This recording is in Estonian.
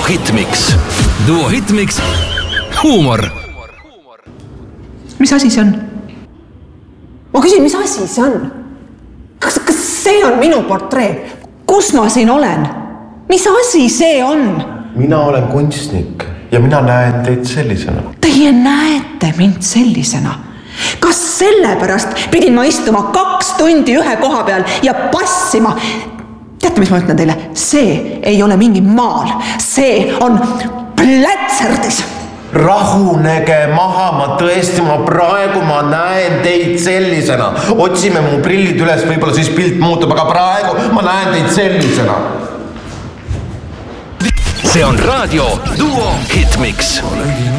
Hitmix. Duo Hitmix. Huumor. Mis asi see on? Ma küsin, mis asi see on? Kas see on minu portree? Kus ma siin olen? Mis asi see on? Mina olen kunstnik ja mina näen teid sellisena. Teie näete mind sellisena. Kas sellepärast pidin ma istuma 2 tundi ühe koha peal ja passima? Teate, mis ma ütlen teile? See ei ole mingi maal. See on plätserdis. Rahunege maha, ma praegu näen teid sellisena. Otsime mu prillid üles, võib-olla siis pilt muutub, aga praegu ma näen teid sellisena. See on raadio Duo Hitmix.